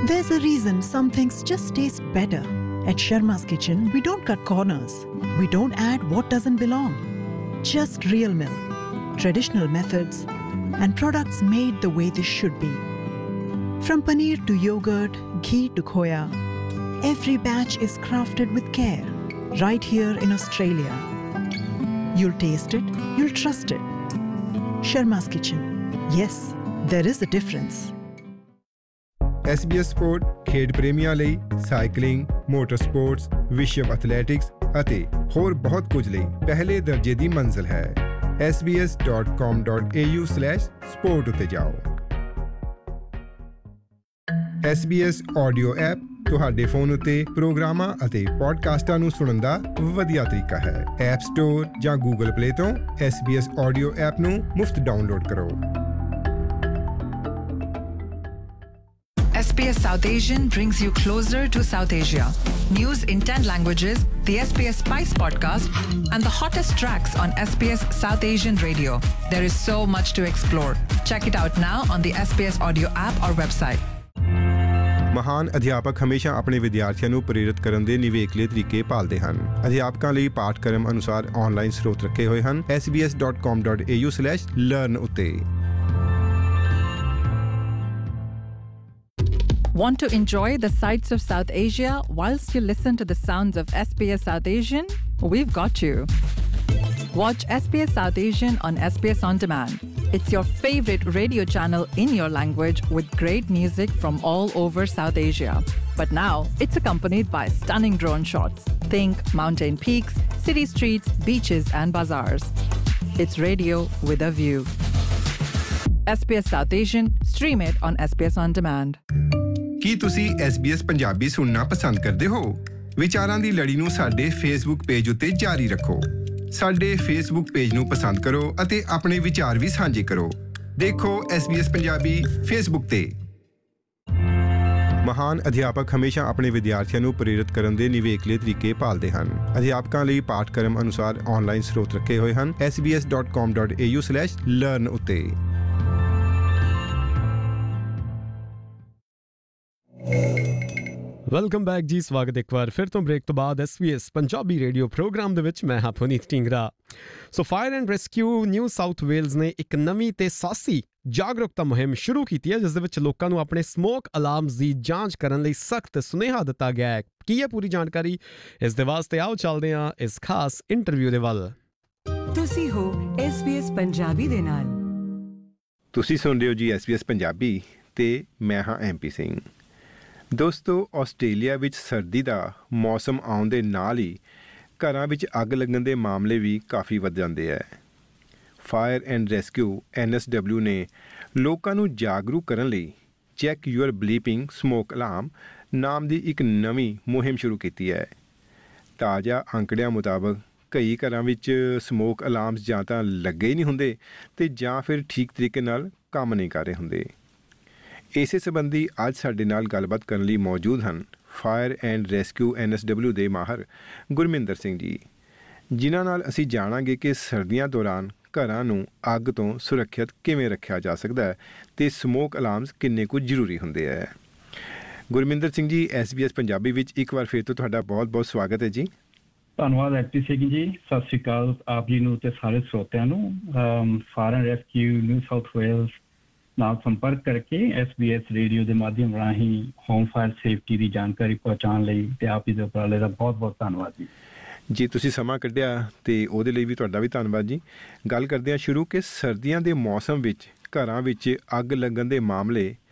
There's a reason some things just taste better. At Sharma's Kitchen, we don't cut corners. We don't add what doesn't belong. Just real milk, traditional methods, and products made the way they should be. From paneer to yogurt, ghee to khoya, every batch is crafted with care, right here in Australia. You'll taste it, you'll trust it. Sharma's Kitchen. Yes, there is a difference. SBS support ਖੇਡ ਪ੍ਰੇਮੀਆਂ ਲਈ cycling, motor sports, ਵਿਸ਼ਵ athletics ਅਤੇ ਹੋਰ ਬਹੁਤ ਕੁਝ ਲਈ ਪਹਿਲੇ ਦਰਜੇ ਦੀ ਮੰਜ਼ਿਲ ਹੈ। sbs.com.au/sport ਉੱਤੇ ਜਾਓ। SBS ਆਡੀਓ ਐਪ ਤੁਹਾਡੇ ਫੋਨ ਉੱਤੇ ਪ੍ਰੋਗਰਾਮਾਂ ਅਤੇ ਪੋਡਕਾਸਟਾਂ ਨੂੰ ਸੁਣਨ ਦਾ ਵਧੀਆ ਤਰੀਕਾ ਹੈ। ਐਪ ਸਟੋਰ ਜਾਂ ਗੂਗਲ ਪਲੇ ਤੋਂ SBS ਆਡੀਓ ਐਪ ਨੂੰ ਮੁਫਤ ਡਾਊਨਲੋਡ ਕਰੋ। SBS South Asian brings you closer to South Asia. News in 10 languages, the SBS Spice podcast, and the hottest tracks on SBS South Asian Radio. There is so much to explore. Check it out now on the SBS audio app or website. ਮਹਾਨ ਅਧਿਆਪਕ ਹਮੇਸ਼ਾ ਆਪਣੇ ਵਿਦਿਆਰਥੀਆਂ ਨੂੰ ਪ੍ਰੇਰਿਤ ਕਰਨ ਦੇ ਨਿਵੇਕਲੇ ਤਰੀਕੇ ਭਾਲਦੇ ਹਨ। ਅਧਿਆਪਕਾਂ ਲਈ ਪਾਠਕ੍ਰਮ ਅਨੁਸਾਰ ਆਨਲਾਈਨ ਸਰੋਤ ਰੱਖੇ ਹੋਏ ਹਨ। sbs.com.au/learn ਉੱਤੇ। Want to enjoy the sights of South Asia whilst you listen to the sounds of SBS South Asian? We've got you. Watch SBS South Asian on SBS On Demand. It's your favorite radio channel in your language with great music from all over South Asia. But now it's accompanied by stunning drone shots. Think mountain peaks, city streets, beaches and bazaars. It's radio with a view. SBS South Asian, stream it on SBS On Demand. ਕੀ ਤੁਸੀਂ SBS Punjabi ਸੁਣਨਾ ਪਸੰਦ ਕਰਦੇ ਹੋ? ਵਿਚਾਰਾਂ ਦੀ ਲੜੀ ਨੂੰ ਸਾਡੇ Facebook page ਉੱਤੇ ਜਾਰੀ ਰੱਖੋ। ਸਾਡੇ ਫੇਸਬੁੱਕ ਪੇਜ ਨੂੰ ਪਸੰਦ ਕਰੋ ਅਤੇ ਆਪਣੇ ਵਿਚਾਰ ਵੀ ਸਾਂਝੇ ਕਰੋ। ਦੇਖੋ SBS ਪੰਜਾਬੀ ਫੇਸਬੁੱਕ ਤੇ। ਮਹਾਨ ਅਧਿਆਪਕ ਹਮੇਸ਼ਾ ਆਪਣੇ ਵਿਦਿਆਰਥੀਆਂ ਨੂੰ ਪ੍ਰੇਰਿਤ ਕਰਨ ਦੇ ਨਿਵੇਕਲੇ ਤਰੀਕੇ ਭਾਲਦੇ ਹਨ। ਅਧਿਆਪਕਾਂ ਲਈ ਪਾਠਕ੍ਰਮ ਅਨੁਸਾਰ ਆਨਲਾਈਨ ਸਰੋਤ ਰੱਖੇ ਹੋਏ ਹਨ। sbs.com.au/learn ਉੱਤੇ। ਵੈਲਕਮ ਬੈਕ ਜੀ, ਸਵਾਗਤ ਇੱਕ ਵਾਰ ਫਿਰ ਤੋਂ ਬ੍ਰੇਕ ਤੋਂ ਬਾਅਦ SBS ਪੰਜਾਬੀ ਰੇਡੀਓ ਪ੍ਰੋਗਰਾਮ ਦੇ ਵਿੱਚ। ਮੈਂ ਹਾਂ ਪੁਨੀਤ Dhingra. So fire and rescue new south Wales ਨੇ ਇੱਕ ਨਵੀਂ ਤੇ ਸਾਹਸੀ ਜਾਗਰੂਕਤਾ ਮੁਹਿੰਮ ਸ਼ੁਰੂ ਕੀਤੀ ਹੈ, ਜਿਸ ਦੇ ਵਿੱਚ ਲੋਕਾਂ ਨੂੰ ਆਪਣੇ ਸਮੋਕ ਅਲਾਰਮਸ ਦੀ ਜਾਂਚ ਕਰਨ ਲਈ ਸਖਤ ਸੁਨੇਹਾ ਦਿੱਤਾ ਗਿਆ ਹੈ। ਕੀ ਹੈ ਪੂਰੀ ਜਾਣਕਾਰੀ? ਇਸ ਦੇ ਵਾਸਤੇ ਆਓ ਚੱਲਦੇ ਹਾਂ ਇਸ ਖਾਸ ਇੰਟਰਵਿਊ ਦੇ ਵੱਲ। ਤੁਸੀਂ ਹੋ SBS ਪੰਜਾਬੀ ਦੇ ਨਾਲ। ਤੁਸੀਂ ਸੁਣ ਰਹੇ ਹੋ ਜੀ SBS ਪੰਜਾਬੀ ਤੇ ਮੈਂ ਹਾਂ MP ਸਿੰਘ। ਦੋਸਤੋ, ਆਸਟ੍ਰੇਲੀਆ ਵਿੱਚ ਸਰਦੀ ਦਾ ਮੌਸਮ ਆਉਣ ਦੇ ਨਾਲ ਹੀ ਘਰਾਂ ਵਿੱਚ ਅੱਗ ਲੱਗਣ ਦੇ ਮਾਮਲੇ ਵੀ ਕਾਫੀ ਵੱਧ ਜਾਂਦੇ ਹੈ। ਫਾਇਰ ਐਂਡ ਰੈਸਕਿਊ NSW ਨੇ ਲੋਕਾਂ ਨੂੰ ਜਾਗਰੂਕ ਕਰਨ ਲਈ ਚੈੱਕ ਯੂਅਰ ਬਲੀਪਿੰਗ ਸਮੋਕ ਅਲਾਰਮ ਨਾਮ ਦੀ ਇੱਕ ਨਵੀਂ ਮੁਹਿੰਮ ਸ਼ੁਰੂ ਕੀਤੀ ਹੈ। ਤਾਜ਼ਾ ਅੰਕੜਿਆਂ ਮੁਤਾਬਕ ਕਈ ਘਰਾਂ ਵਿੱਚ ਸਮੋਕ ਅਲਾਰਮਸ ਜਾਂ ਤਾਂ ਲੱਗੇ ਹੀ ਨਹੀਂ ਹੁੰਦੇ ਅਤੇ ਜਾਂ ਫਿਰ ਠੀਕ ਤਰੀਕੇ ਨਾਲ ਕੰਮ ਨਹੀਂ ਕਰ ਰਹੇ ਹੁੰਦੇ। ਇਸੇ ਸੰਬੰਧੀ ਅੱਜ ਸਾਡੇ ਨਾਲ ਗੱਲਬਾਤ ਕਰਨ ਲਈ ਮੌਜੂਦ ਹਨ ਫਾਇਰ ਐਂਡ ਰੈਸਕਿਊ NSW ਦੇ ਮਾਹਰ ਗੁਰਮਿੰਦਰ ਸਿੰਘ ਜੀ, ਜਿਨ੍ਹਾਂ ਨਾਲ ਅਸੀਂ ਜਾਣਾਂਗੇ ਕਿ ਸਰਦੀਆਂ ਦੌਰਾਨ ਘਰਾਂ ਨੂੰ ਅੱਗ ਤੋਂ ਸੁਰੱਖਿਅਤ ਕਿਵੇਂ ਰੱਖਿਆ ਜਾ ਸਕਦਾ ਹੈ ਅਤੇ ਸਮੋਕ ਅਲਾਰਮਸ ਕਿੰਨੇ ਕੁ ਜ਼ਰੂਰੀ ਹੁੰਦੇ ਹੈ। ਗੁਰਮਿੰਦਰ ਸਿੰਘ ਜੀ, SBS ਪੰਜਾਬੀ ਵਿੱਚ ਇੱਕ ਵਾਰ ਫਿਰ ਤੋਂ ਤੁਹਾਡਾ ਬਹੁਤ ਬਹੁਤ ਸਵਾਗਤ ਹੈ ਜੀ। ਧੰਨਵਾਦ MP ਸਿੰਘ ਜੀ। ਸਤਿ ਸ਼੍ਰੀ ਅਕਾਲ ਆਪ ਜੀ ਨੂੰ ਅਤੇ ਸਾਰੇ ਸਰੋਤਿਆਂ ਨੂੰ। Fire and rescue new south Wales ਨਾਲ ਸੰਪਰਕ ਕਰਕੇ SBS ਰੇਡੀਓ ਦੇ ਮਾਧਿਅਮ ਰਾਹੀਂ ਹੋਮ ਫਾਇਰ ਸੇਫਟੀ ਦੀ ਜਾਣਕਾਰੀ ਪਹੁੰਚਾਉਣ ਲਈ ਅਤੇ ਆਪ ਜੀ ਦੇ ਉਪਰਾਲੇ ਦਾ ਬਹੁਤ ਬਹੁਤ ਧੰਨਵਾਦ ਜੀ। ਜੀ, ਤੁਸੀਂ ਸਮਾਂ ਕੱਢਿਆ ਅਤੇ ਉਹਦੇ ਲਈ ਵੀ ਤੁਹਾਡਾ ਵੀ ਧੰਨਵਾਦ ਜੀ। ਗੱਲ ਕਰਦੇ ਹਾਂ ਸ਼ੁਰੂ ਕਿ ਸਰਦੀਆਂ ਦੇ ਮੌਸਮ ਵਿੱਚ ਘਰਾਂ ਵਿੱਚ ਅੱਗ ਲੱਗਣ ਦੇ ਮਾਮਲੇ